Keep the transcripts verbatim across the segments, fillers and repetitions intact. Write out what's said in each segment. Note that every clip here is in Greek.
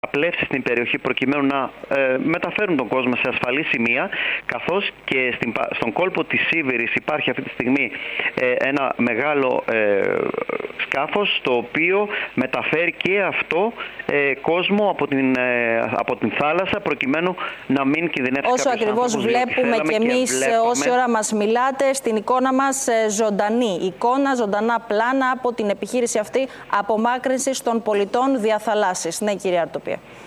απλεύσει στην περιοχή προκειμένου να ε, μεταφέρουν τον κόσμο σε ασφαλή σημεία, καθώς και στην, στον κόλπο της Σίβηρης υπάρχει αυτή τη στιγμή ε, ένα μεγάλο ε, σκάφος, το οποίο μεταφέρει και αυτό ε, κόσμο από την, ε, από την θάλασσα, προκειμένου να μην κινδυνεύσει. Όσο ακριβώς βλέπουμε και εμείς βλέπαμε... όση ώρα μας μιλάτε, στην εικόνα μας ε, ζωντανή εικόνα, ζωντανά πλάνα από την επιχείρηση αυτή απομάκρυνσης των πολιτών διαθαλάσσης. Ναι, κύριε Αρτοπία.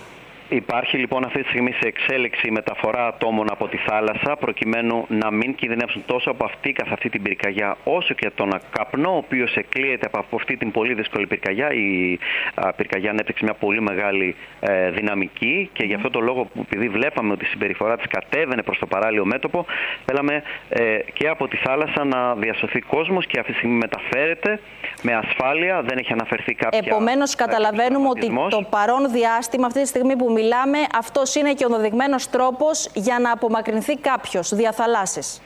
Υπάρχει λοιπόν αυτή τη στιγμή σε εξέλιξη μεταφορά ατόμων από τη θάλασσα, προκειμένου να μην κινδυνεύσουν τόσο από αυτή καθ' αυτή την πυρκαγιά, όσο και τον καπνό ο οποίος εκλείεται από αυτή την πολύ δύσκολη πυρκαγιά. Η α, πυρκαγιά ανέπτυξε μια πολύ μεγάλη ε, δυναμική και γι' αυτό το λόγο, που επειδή βλέπαμε ότι η συμπεριφορά της κατέβαινε προς το παράλιο μέτωπο, θέλαμε ε, και από τη θάλασσα να διασωθεί κόσμος και αυτή τη στιγμή μεταφέρεται με ασφάλεια. Δεν έχει αναφερθεί κάποια. Επομένως, καταλαβαίνουμε ότι το παρόν διάστημα, αυτή τη στιγμή που μιλάμε, αυτός είναι και ο δεδειγμένος τρόπος για να απομακρυνθεί κάποιος διαθαλάσσης.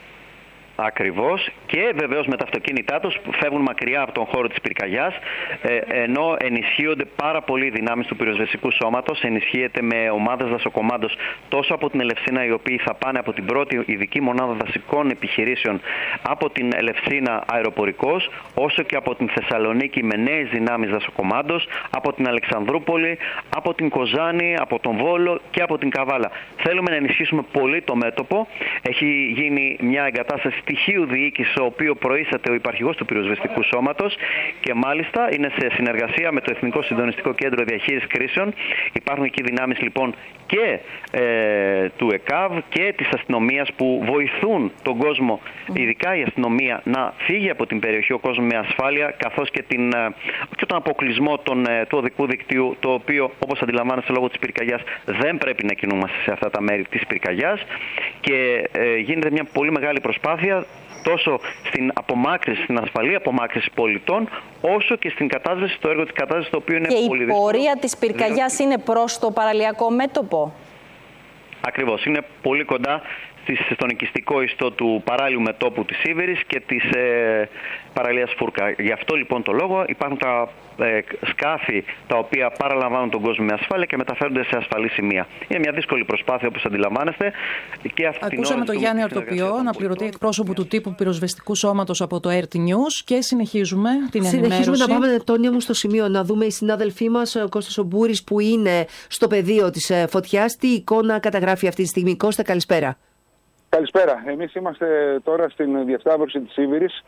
Ακριβώς, και βεβαίως με τα αυτοκίνητά τους φεύγουν μακριά από τον χώρο της πυρκαγιάς, ε, ενώ ενισχύονται πάρα πολύ οι δυνάμεις του πυροσβεστικού σώματος. Ενισχύεται με ομάδες δασοκομάντος τόσο από την Ελευσίνα, οι οποίοι θα πάνε από την πρώτη ειδική μονάδα δασικών επιχειρήσεων από την Ελευσίνα αεροπορικός, όσο και από την Θεσσαλονίκη με νέες δυνάμεις δασοκομάντος, από την Αλεξανδρούπολη, από την Κοζάνη, από τον Βόλο και από την Καβάλα. Θέλουμε να ενισχύσουμε πολύ το μέτωπο. Έχει γίνει μια εγκατάσταση στοιχείου διοίκηση, ο οποίο προείσταται ο υπαρχηγός του πυροσβεστικού σώματος και μάλιστα είναι σε συνεργασία με το Εθνικό Συντονιστικό Κέντρο Διαχείρισης Κρίσεων. Υπάρχουν εκεί δυνάμεις λοιπόν και ε, του ΕΚΑΒ και της αστυνομίας που βοηθούν τον κόσμο, ειδικά η αστυνομία, να φύγει από την περιοχή ο κόσμος με ασφάλεια, καθώς και, την, και τον αποκλεισμό των, του οδικού δικτύου, το οποίο, όπως αντιλαμβάνεστε, λόγω της πυρκαγιάς δεν πρέπει να κινούμαστε σε αυτά τα μέρη της πυρκαγιάς και ε, γίνεται μια πολύ μεγάλη προσπάθεια τόσο στην απομάκρυνση, στην ασφαλή απομάκρυνση πολιτών, όσο και στην κατάσβεση, στο έργο της κατάσβεσης, το οποίο είναι και πολύ δύσκολο. Και η πορεία της πυρκαγιάς είναι προς το παραλιακό μέτωπο. Ακριβώς, είναι πολύ κοντά στον οικιστικό ιστό του παράλιου μετώπου της Σίβηρης και της ε, παραλίας Φούρκα. Γι' αυτό λοιπόν το λόγο υπάρχουν τα ε, σκάφη τα οποία παραλαμβάνουν τον κόσμο με ασφάλεια και μεταφέρονται σε ασφαλή σημεία. Είναι μια δύσκολη προσπάθεια, όπως αντιλαμβάνεστε. Και αυτή Ακούσαμε τον Γιάννη Αρτοπιό, αναπληρωτή εκπρόσωπο του τύπου πυροσβεστικού σώματος από το έι αρ τι News, και συνεχίζουμε την ενημέρωση. Συνεχίζουμε να πάμε, Τόνια μου, στο σημείο να δούμε οι συνάδελφοί μας, ο Κώστας ο Μπούρης, που είναι στο πεδίο της φωτιάς. Τι εικόνα καταγράφει αυτή τη στιγμή? Κώστα, καλησπέρα. Καλησπέρα. Εμείς είμαστε τώρα στην διασταύρωση της Σίβηρης,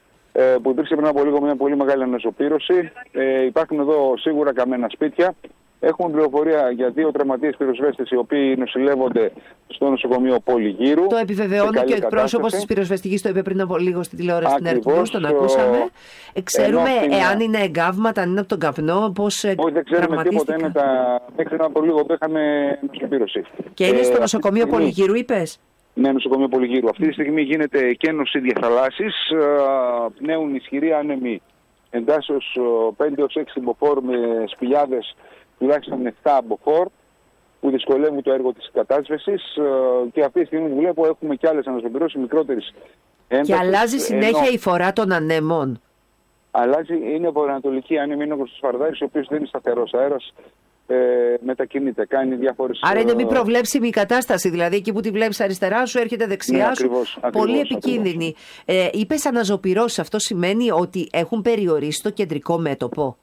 ε, που υπήρξε πριν από λίγο μια πολύ μεγάλη αναζωπήρωση. Ε, υπάρχουν εδώ σίγουρα καμένα σπίτια. Έχουμε πληροφορία για δύο τραυματίες πυροσβέστες, οι οποίοι νοσηλεύονται στο νοσοκομείο Πολυγύρου. Το επιβεβαιώνει και ο εκπρόσωπος της πυροσβεστικής, το είπε πριν από λίγο στην τηλεόραση στην έι αρ τι News, τον ακούσαμε. Ξέρουμε στην... εάν είναι εγκάβματα, αν είναι από τον καπνό, πώς τραυματίστηκαν? Όχι, δεν ξέρουμε τίποτα. Είναι τα... Μέχρι από λίγο που είχαμε νοσοπήρωση. Και είναι ε, στο νοσοκομείο Πολυγύρου, είπες? Ναι, νοσοκομείο Πολυγύρου. Αυτή τη στιγμή γίνεται εκένωση διαθαλάσσης, πνέουν ισχυροί άνεμοι εντάσσεως πέντε έως έξι μποφόρ με σπηλιάδες τουλάχιστον επτά μποφόρ, που δυσκολεύουν το έργο της κατάσβεσης, και αυτή τη στιγμή που βλέπω έχουμε και άλλες αναζωπηρώσεις μικρότερης έντασης. Και αλλάζει συνέχεια ενώ... η φορά των ανέμων. Αλλάζει, είναι βορειοανατολική άνεμη, είναι ο Σφαρδάρης, ο οποίος δεν είναι σταθερός αέρας. Ε, μετακινείται, κάνει διάφορες... Άρα είναι μη προβλέψιμη η κατάσταση, δηλαδή εκεί που τη βλέπεις αριστερά σου έρχεται δεξιά ναι, σου, ακριβώς, ακριβώς, πολύ επικίνδυνη. Ε, είπες αναζωπυρώσεις, αυτό σημαίνει ότι έχουν περιορίσει το κεντρικό μέτωπο?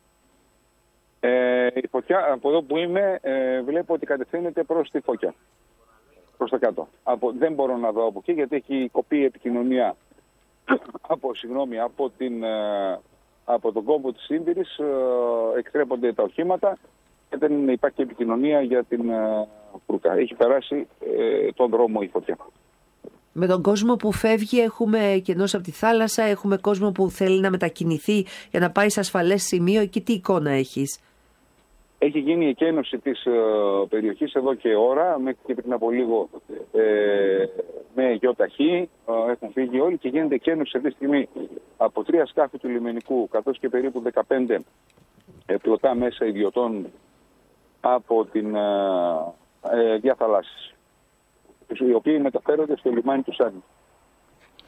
Ε, η φωτιά, από εδώ που είμαι, ε, βλέπω ότι κατευθύνεται προς τη Φώκια, προς τα κάτω. Από, δεν μπορώ να δω από εκεί, γιατί έχει κοπεί η επικοινωνία από, συγγνώμη, από, την, ε, από τον κόμπο της Σίβηρης, ε, εκτρέπονται τα οχήματα και δεν υπάρχει επικοινωνία για την ε, Φούρκα. Έχει περάσει ε, τον δρόμο η φωτιά. Με τον κόσμο που φεύγει έχουμε κενός από τη θάλασσα, έχουμε κόσμο που θέλει να μετακινηθεί για να πάει σε ασφαλές σημείο. Εκεί τι εικόνα έχεις? Έχει γίνει η εκένωση της ε, περιοχής εδώ και ώρα, μέχρι και πριν από λίγο ε, με γεωταχή, ε, έχουν φύγει όλοι και γίνεται εκένωση αυτή τη στιγμή από τρία σκάφη του λιμενικού, καθώς και περίπου δεκαπέντε ε, πλωτά μέσα ιδιωτών από την ε, ε, διαθαλάσσης, οι οποίοι μεταφέρονται στο λιμάνι του Σάνι.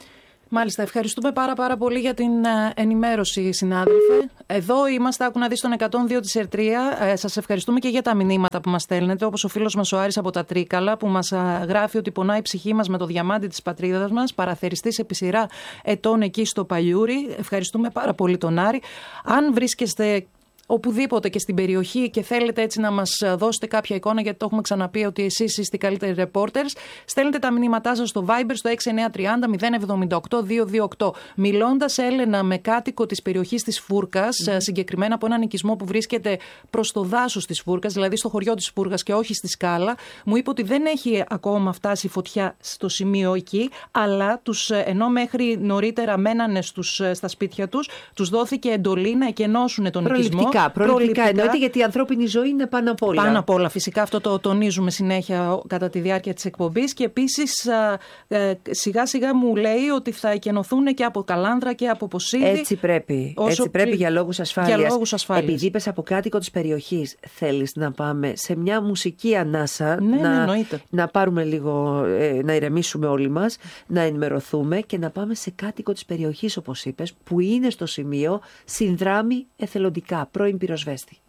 Μάλιστα, ευχαριστούμε πάρα πάρα πολύ για την ενημέρωση, συνάδελφε. Εδώ είμαστε, άκου να δεις, στον εκατόν δύο της Ερτρία. Ε, σας ευχαριστούμε και για τα μηνύματα που μας στέλνετε, όπως ο φίλος μας ο Άρης από τα Τρίκαλα, που μας α, γράφει ότι πονάει η ψυχή μας με το διαμάντι της πατρίδας μας, παραθεριστής επί σειρά ετών εκεί στο Παλιούρι. Ευχαριστούμε πάρα πολύ τον Άρη. Αν βρίσκεστε οπουδήποτε και στην περιοχή και θέλετε έτσι να μας δώσετε κάποια εικόνα, γιατί το έχουμε ξαναπεί ότι εσείς είστε οι καλύτεροι reporters, στέλνετε τα μηνύματά σας στο Viber στο έξι εννιά τρία μηδέν μηδέν εβδομήντα οκτώ διακόσια είκοσι οκτώ. Μιλώντας, Έλενα, με κάτοικο της περιοχής της Φούρκας, mm. συγκεκριμένα από έναν οικισμό που βρίσκεται προς το δάσος της Φούρκας, δηλαδή στο χωριό της Φούρκας και όχι στη Σκάλα, μου είπε ότι δεν έχει ακόμα φτάσει φωτιά στο σημείο εκεί, αλλά τους, ενώ μέχρι νωρίτερα μένανε στους, στα σπίτια τους, τους δόθηκε εντολή να εκενώσουν τον οικισμό. Προληπτικά εννοείται, γιατί η ανθρώπινη ζωή είναι πάνω απ' όλα. Πάνω απ' όλα, φυσικά, αυτό το τονίζουμε συνέχεια κατά τη διάρκεια της εκπομπής. Και επίσης σιγά σιγά μου λέει ότι θα εκενωθούν και από Καλάνδρα και από Ποσίδη. Έτσι πρέπει. Έτσι πρέπει για λόγους ασφάλειας. Για λόγους ασφάλειας. Επειδή είπες από κάτοικο της περιοχής, θέλεις να πάμε σε μια μουσική ανάσα, ναι, να, ναι, να πάρουμε λίγο, ε, να ηρεμήσουμε όλοι μας, να ενημερωθούμε και να πάμε σε κάτοικο της περιοχής, όπως είπες, που είναι στο σημείο, συνδράμει εθελοντικά, πρώην πυροσβέστη.